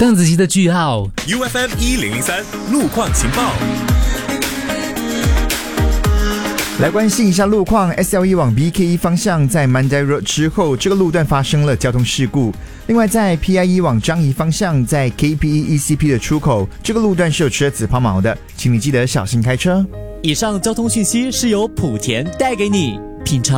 邓紫棋的句号。 UFM 1003路况情报。 来关心一下路况 ，SLE 往 BKE 方向在 Mandai Road 之后，这个路段发生了交通事故。另外，在 PIE 往樟宜方向，在 KPE ECP 的出口，这个路段是有车子抛锚的，请你记得小心开车。 以上交通讯息是由莆田带给你，品尝